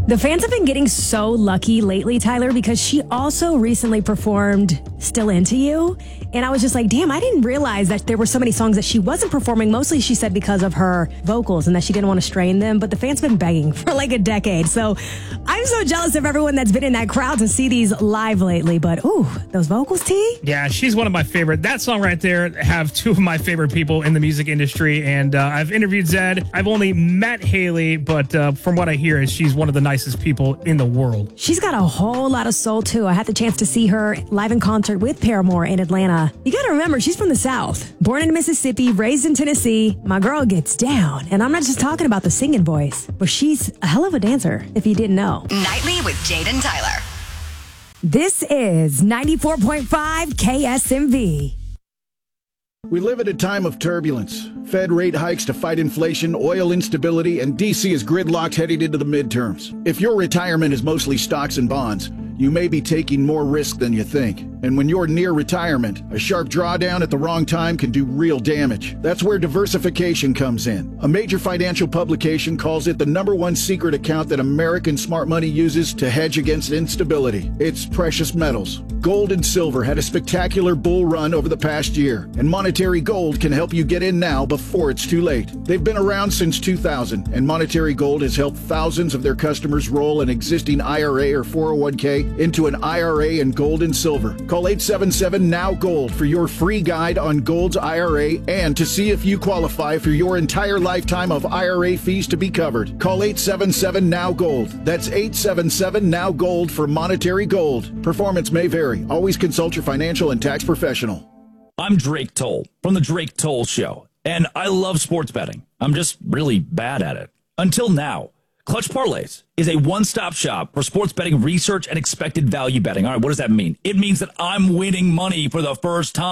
The fans have been getting so lucky lately, Tyler, because she also recently performed Still Into You. And I was just like, damn, I didn't realize that there were so many songs that she wasn't performing. Mostly, she said, because of her vocals and that she didn't want to strain them. But the fans have been begging for like a decade. So I'm so jealous of everyone that's been in that crowd to see these live lately. But, ooh, those vocals, T? Yeah, she's one of my favorite. That song right there have two of my favorite people in the music industry. And I've interviewed Zed. I've only met Haley, but from what I hear, is she's one of the nicest people in the world. She's got a whole lot of soul, too. I had the chance to see her live in concert with Paramore in Atlanta. You got to remember, she's from the South. Born in Mississippi, raised in Tennessee. My girl gets down. And I'm not just talking about the singing voice, but she's a hell of a dancer, if you didn't know. Nightly with Jade and Tyler. This is 94.5 KSMV. We live at a time of turbulence. Fed rate hikes to fight inflation, oil instability, and D.C. is gridlocked heading into the midterms. If your retirement is mostly stocks and bonds, you may be taking more risk than you think. And when you're near retirement, a sharp drawdown at the wrong time can do real damage. That's where diversification comes in. A major financial publication calls it the #1 secret account that American smart money uses to hedge against instability. It's precious metals. Gold and silver had a spectacular bull run over the past year, and Monetary Gold can help you get in now before it's too late. They've been around since 2000, and Monetary Gold has helped thousands of their customers roll an existing IRA or 401k into an IRA in gold and silver. Call 877-NOW-GOLD for your free guide on Gold's IRA and to see if you qualify for your entire lifetime of IRA fees to be covered. Call 877-NOW-GOLD. That's 877-NOW-GOLD for Monetary Gold. Performance may vary. Always consult your financial and tax professional. I'm Drake Toll from The Drake Toll Show, and I love sports betting. I'm just really bad at it. Until now. Clutch Parlays is a one-stop shop for sports betting research and expected value betting. All right, what does that mean? It means that I'm winning money for the first time.